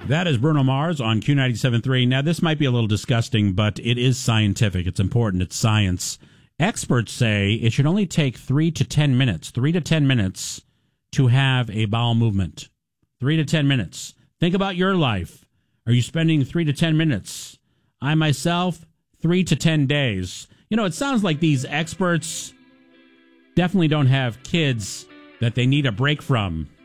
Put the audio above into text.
That is Bruno Mars on Q97.3. Now, this might be a little disgusting, but it is scientific. It's important. It's science. Experts say it should only take 3 to 10 minutes to have a bowel movement. 3 to 10 minutes. Think about your life. Are you spending 3 to 10 minutes? I myself, 3 to 10 days. You know, it sounds like these experts definitely don't have kids that they need a break from.